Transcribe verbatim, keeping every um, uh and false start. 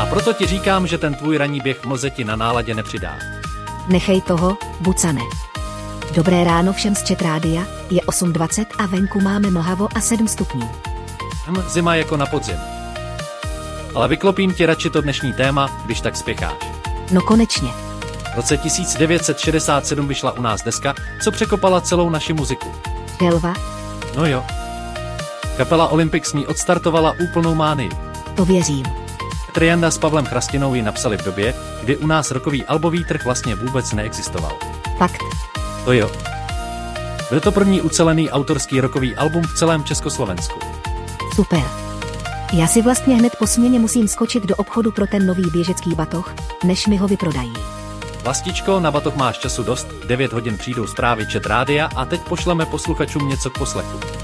proto ti říkám, že ten tvůj ranní běh mlze ti na náladě nepřidá. Nechej toho, Bucane. Dobré ráno všem z Chat Rádia, je osm dvacet a venku máme mlhavo a sedm stupňů. Hm, zima jako na podzim. Ale vyklopím ti radši to dnešní téma, když tak spěcháš. No konečně. V roce tisíc devět set šedesát sedm vyšla u nás deska, co překopala celou naši muziku. Delva? No jo. Kapela Olympic s ní odstartovala úplnou mánii. To věřím. Petr Janda s Pavlem Chrastinou ji napsali v době, kdy u nás rockový albový trh vlastně vůbec neexistoval. Fakt. To jo. Byl to první ucelený autorský rockový album v celém Československu. Super. Já si vlastně hned po směně musím skočit do obchodu pro ten nový běžecký batoh, než mi ho vyprodají. Vlastičko, na batoh máš času dost, devět hodin přijdou zprávy Chat Rádia a teď pošleme posluchačům něco k poslechu.